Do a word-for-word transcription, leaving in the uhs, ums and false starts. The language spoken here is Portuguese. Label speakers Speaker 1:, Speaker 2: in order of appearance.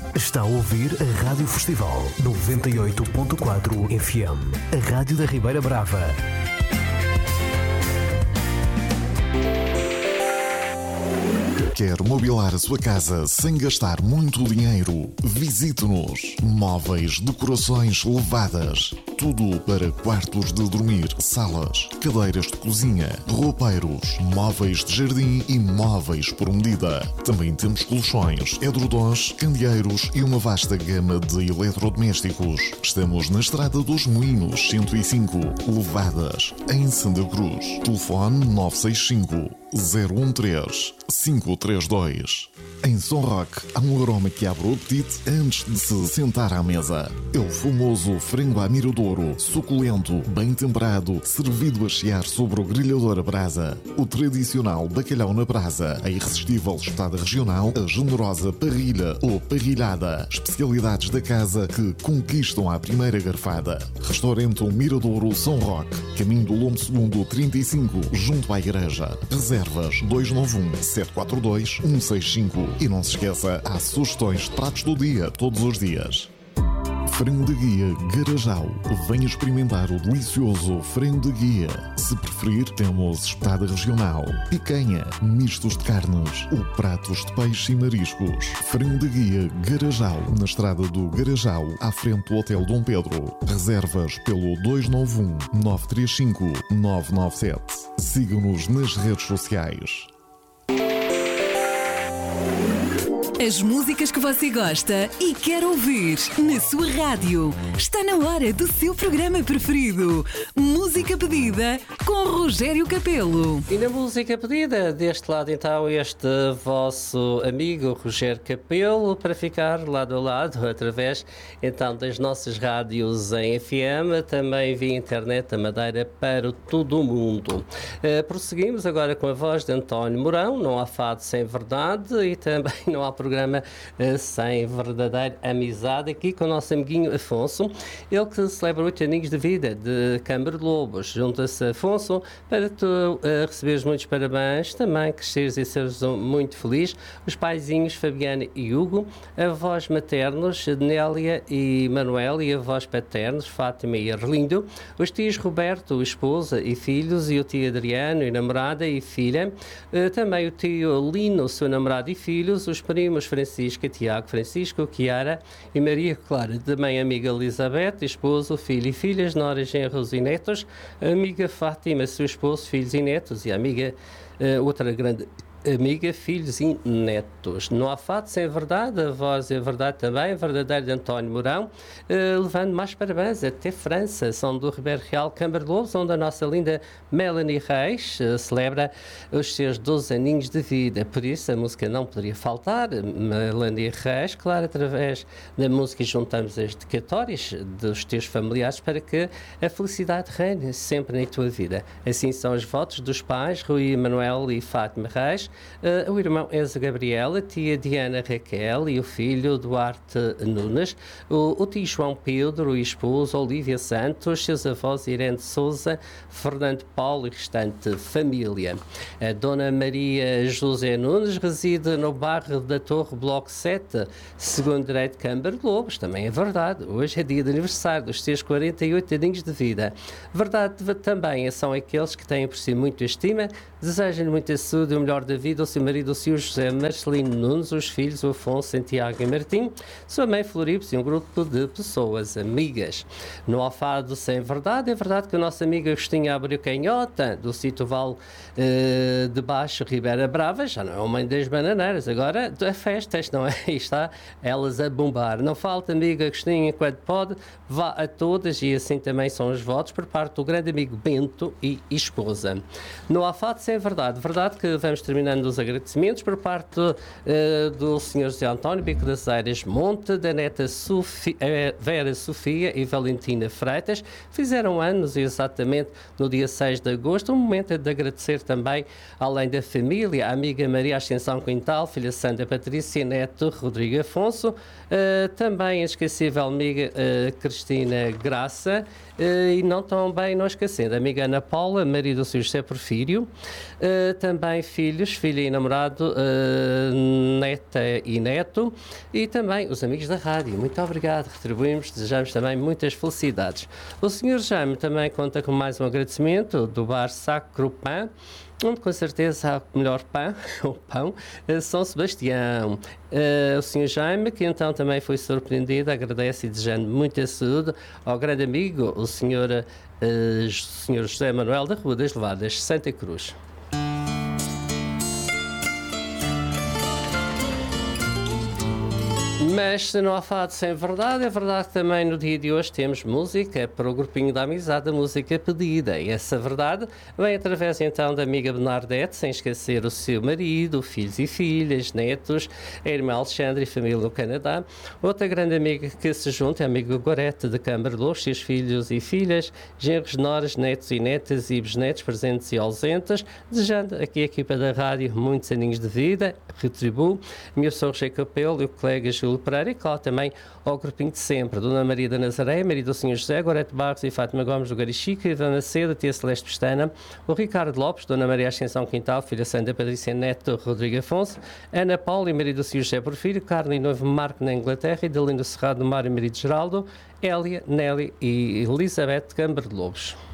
Speaker 1: Está a ouvir a Rádio Festival noventa e oito ponto quatro F M, a rádio da Ribeira Brava.
Speaker 2: Quer mobilar a sua casa sem gastar muito dinheiro? Visite-nos. Móveis, decorações levadas. Tudo para quartos de dormir, salas, cadeiras de cozinha, roupeiros, móveis de jardim e móveis por medida. Também temos colchões, edredons, candeeiros e uma vasta gama de eletrodomésticos. Estamos na Estrada dos Moinhos cento e cinco, Levadas, em Santa Cruz. Telefone nove seis cinco, zero um três, cinco três dois. Em São Roque, há um aroma que abre o apetite antes de se sentar à mesa. É o famoso frango à miradouro, suculento, bem temperado, servido a chiar sobre o grelhador a brasa. O tradicional bacalhau na brasa, a irresistível espetada regional, a generosa parrilha ou parrilhada. Especialidades da casa que conquistam à primeira garfada. Restaurante O Miradouro São Roque, caminho do Lombo Segundo trinta e cinco, junto à igreja. Reservas dois nove um, sete quatro dois, um seis cinco. E não se esqueça, há sugestões de pratos do dia, todos os dias. Frango de guia Garajal. Venha experimentar o delicioso frango de guia. Se preferir, temos espetada regional, picanha, mistos de carnes ou pratos de peixe e mariscos. Frango de guia Garajal, na estrada do Garajal, à frente do Hotel Dom Pedro. Reservas pelo dois nove um, nove três cinco, nove nove sete. Siga-nos nas redes sociais.
Speaker 3: As músicas que você gosta e quer ouvir na sua rádio. Está na hora do seu programa preferido. Música Pedida com Rogério Capelo.
Speaker 4: E na música pedida, deste lado então, este vosso amigo Rogério Capelo, para ficar lado a lado, através então das nossas rádios em F M, também via internet da Madeira para todo o mundo. Uh, prosseguimos agora com a voz de António Mourão. Não há fado sem verdade e também não há programa uh, sem verdadeira amizade, aqui com o nosso amiguinho Afonso, ele que celebra oito aninhos de vida de Câmara de Lobos. Junta-se Afonso para tu uh, receberes muitos parabéns, também cresceres e seres muito feliz. Os paizinhos Fabiana e Hugo, avós maternos Nélia e Manuel e avós paternos Fátima e Arlindo, os tios Roberto, esposa e filhos, e o tio Adriano e namorada e filha, uh, também o tio Lino, seu namorado e filhos, os primos Francisca, Tiago, Francisco, Chiara e Maria Clara, também a amiga Elizabeth, esposo, filho e filhas, noras, genros e netos, a amiga Fátima, seu esposo, filhos e netos, e a amiga, uh, outra grande amiga, filhos e netos. Não há fato sem verdade, a voz é verdade também, verdadeiro de António Mourão, uh, levando mais parabéns até França, são do Ribeiro Real, Câmara de Lobos, onde a nossa linda Melanie Reis uh, celebra os seus doze aninhos de vida. Por isso a música não poderia faltar. Melanie Reis, claro, através da música juntamos as dedicatórias dos teus familiares para que a felicidade reine sempre na tua vida. Assim são os votos dos pais Rui Manuel e Fátima Reis, Uh, o irmão Enzo Gabriel, a tia Diana Raquel e o filho Duarte Nunes, o, o tio João Pedro e a esposa Olívia Santos, seus avós Irene Souza, Fernando Paulo e restante família. A dona Maria José Nunes reside no bairro da Torre Bloco sete, segundo direito de Câmara de Lobos. Também é verdade, hoje é dia de aniversário dos seus quarenta e oito aninhos de vida. Verdade também são aqueles que têm por si muita estima, desejam-lhe muita saúde e o melhor da vida, o seu marido, o seu José Marcelino Nunes, os filhos, o Afonso, Santiago e Martim, sua mãe Floribes e um grupo de pessoas amigas. No Alfado sem verdade, é verdade que a nossa amiga Agostinha Abreu Canhota, do sítio Val uh, de Baixo, Ribeira Brava, já não é a mãe das bananeiras, agora a festa, não é? Aí está, elas a bombar. Não falta, amiga Agostinha, enquanto pode, vá a todas, e assim também são os votos por parte do grande amigo Bento e esposa. No Alfado sem verdade, verdade que vamos terminar os agradecimentos por parte uh, do senhor José António Bico das Eiras Monte, da neta Sofi, uh, Vera Sofia e Valentina Freitas, fizeram anos exatamente no dia seis de agosto, um momento de agradecer também, além da família, a amiga Maria Ascensão Quintal, filha Sandra Patrícia, neto Rodrigo Afonso, uh, também a esquecível amiga uh, Cristina Graça, uh, e não tão bem não esquecendo, a amiga Ana Paula, marido do senhor José Porfírio, uh, também filhos filha e namorado, uh, neta e neto, e também os amigos da rádio. Muito obrigado, retribuímos, desejamos também muitas felicidades. O senhor Jaime também conta com mais um agradecimento do bar Sacro Pão, onde com certeza há o melhor pão, o pão, São Sebastião. Uh, o senhor Jaime, que então também foi surpreendido, agradece e desejando muita saúde ao grande amigo, o senhor, uh, senhor José Manuel da Rua das Levadas, Santa Cruz. Mas se não há fado sem verdade, é verdade que também no dia de hoje temos música para o grupinho da amizade, a música pedida. E essa verdade vem através então da amiga Bernadette, sem esquecer o seu marido, filhos e filhas, netos, a irmã Alexandre e família no Canadá. Outra grande amiga que se junta é a amiga Gorete de Câmara de Lourdes, seus filhos e filhas, genros, noras, netos e netas e bisnetos presentes e ausentes, desejando aqui a equipa da rádio muitos aninhos de vida, retribuo. Meu sou Roger Capelo e o colega Júlio Pereira, e claro também ao grupinho de sempre, Dona Maria da Nazaré, Maria do Senhor José, Gorete Barros e Fátima Gomes do Garichica, e Dona Seda, Tia Celeste Pestana, o Ricardo Lopes, Dona Maria Ascensão Quintal, Filha Santa Patrícia Neto Rodrigo Afonso, Ana Paula e Maria do Senhor José Porfírio, Carla e Noivo Marco na Inglaterra, e Delinda Cerrado do Mário e Maria de Geraldo, Hélia, Nelly e Elizabeth Câmara de Lobos.